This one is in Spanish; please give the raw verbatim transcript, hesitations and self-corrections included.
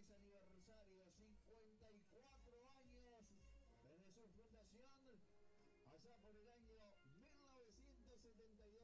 Feliz aniversario, cincuenta y cuatro años desde su fundación, allá por el año mil novecientos setenta y